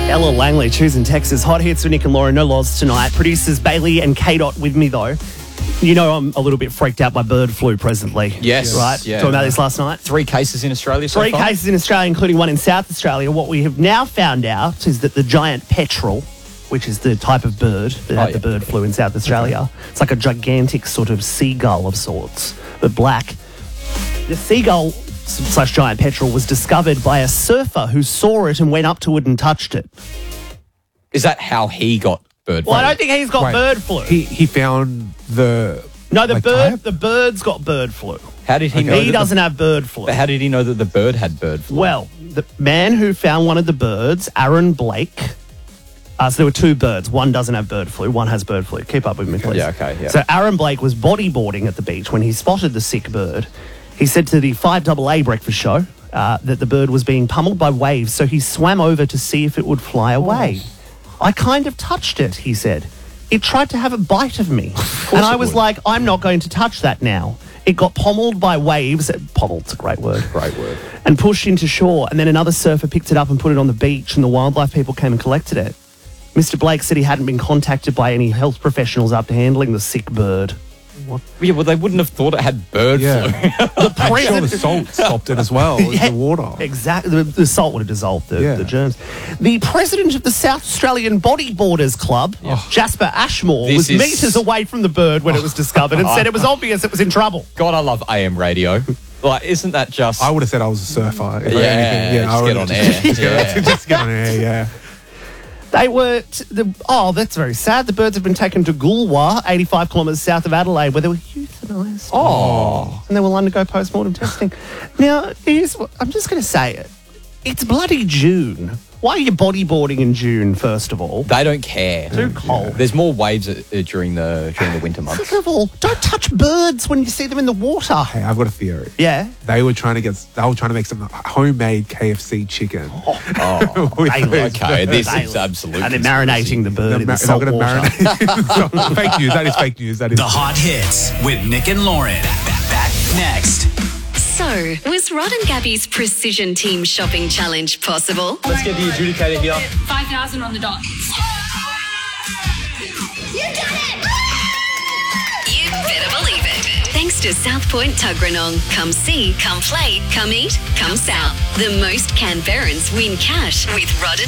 Ella Langley choosing Texas Hot Hits with Nick and Lauren. No laws tonight. Producers Bailey and K-Dot with me, though. You know I'm a little bit freaked out by bird flu presently. Yes. Right? Yeah. Talking about this last night. 3 cases in Australia so Three far? cases in Australia, including one in South Australia. What we have now found out is that the giant petrel, which is the type of bird that had the bird flu in South Australia, it's like a gigantic sort of seagull of sorts, but black. The seagull / giant petrel was discovered by a surfer who saw it and went up to it and touched it. Is that how he got bird flu? Well, I don't think he's got bird flu. He found the... No, type? the bird's got bird flu. How did he know? He doesn't have bird flu. But how did he know that the bird had bird flu? Well, the man who found one of the birds, Aaron Blake, so there were 2 birds. One doesn't have bird flu, one has bird flu. Keep up with me, please. Yeah, okay, yeah. So Aaron Blake was bodyboarding at the beach when he spotted the sick bird. He said to the 5AA breakfast show that the bird was being pummeled by waves, so he swam over to see if it would fly away. I kind of touched it, he said. It tried to have a bite of me. And I was like, I'm not going to touch that now. It got pommeled by waves. Pommeled's a great word. Great word. And pushed into shore. And then another surfer picked it up and put it on the beach, and the wildlife people came and collected it. Mr. Blake said he hadn't been contacted by any health professionals after handling the sick bird. Yeah, well, they wouldn't have thought it had bird flu. I'm sure the salt stopped it as well as the water. Exactly. The salt would have dissolved the germs. The president of the South Australian Bodyboarders Club, Jasper Ashmore, was meters away from the bird when it was discovered and said it was obvious it was in trouble. God, I love AM radio. Like, isn't that just... I would have said I was a surfer. Just get on air. Just get on air, yeah. They were... that's very sad. The birds have been taken to Goolwa, 85 kilometres south of Adelaide, where they were euthanised. And they will undergo post-mortem testing. Now, I'm just going to say it. It's bloody June. Why are you bodyboarding in June, first of all? They don't care. Too cold. There's more waves during the winter months. Second of all, don't touch birds when you see them in the water. Hey, I've got a theory. Yeah? They were trying to make some homemade KFC chicken. Okay, this is absolutely... And they're marinating the bird in the salt water. Marinate. Fake news. That is fake news. That is The Hot Hits with Nick and Lauren. Back next. So, was Rod and Gabby's Precision Team Shopping Challenge possible? Let's get the adjudicator here. 5,000 on the dot. You better believe it. Thanks to South Point Tuggeranong. Come see, come play, come eat, come south. The most Canberrans win cash with Rod and